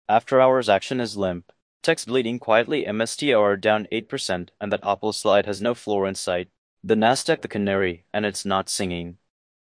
After hours action is limp. Text bleeding quietly MSTR down 8% and that Apple slide has no floor in sight. The Nasdaq the canary and it's not singing.